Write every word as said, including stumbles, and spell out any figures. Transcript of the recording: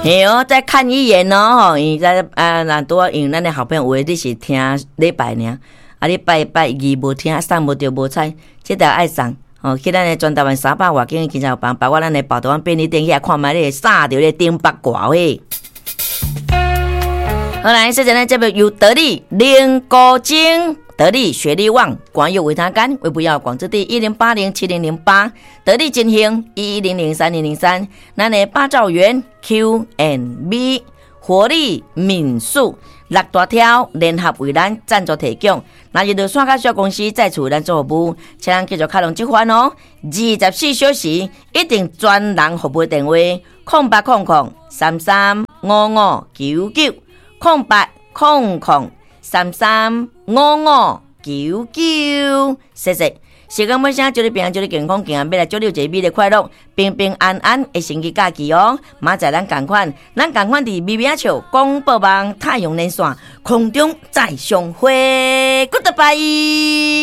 嘿哦，再看一眼哦，吼，伊在啊，那拄啊用咱的好朋友话，你是听礼拜呢，啊，你拜拜二无听，送无着无彩，这条爱送。哦，去咱的全台湾三百外间，经常有帮，包括咱的宝岛湾便利店去看卖咧，撒着咧顶八卦喂。好来，现在呢，这边由得力零高精。得力学力旺，广有维他干，为不要广之地一零八零七零零八，得力金星一一零零三零零三，咱的八兆元 Q and B 活力民宿六大条联合为咱赞助提供，那就到线下小公司再处咱做服务，请咱继续开通这款哦，二十四小时一定专人服务电话空八空空三三五五九九空八空空。三三五五九九，谢谢。时间尾声，祝你平安，祝你健康，健康，要来祝你有一个美丽快乐、平平安安的星期假期哦。明仔咱同款，咱同款伫微微啊笑广播网太阳连线空中再相会 ，Goodbye。